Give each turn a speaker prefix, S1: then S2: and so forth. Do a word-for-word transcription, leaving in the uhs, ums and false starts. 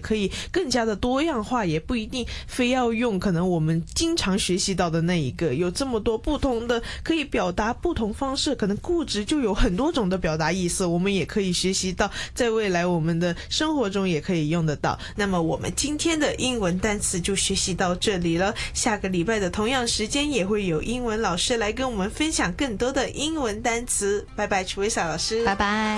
S1: 可以更加的多样化，也不一定非要用可能我们经常学习到的那一个，有这么多不同的可以表达不同方式，可能固执就有很多种的表达意思，我们也可以学习到，在未来我们的生活中也可以用得到。那么我们今天的英文单词就学习到这里了，下个礼拜的同样时间也会有英文老师来跟我们分享更多的英文单词。拜拜，楚维莎老师，
S2: 拜拜。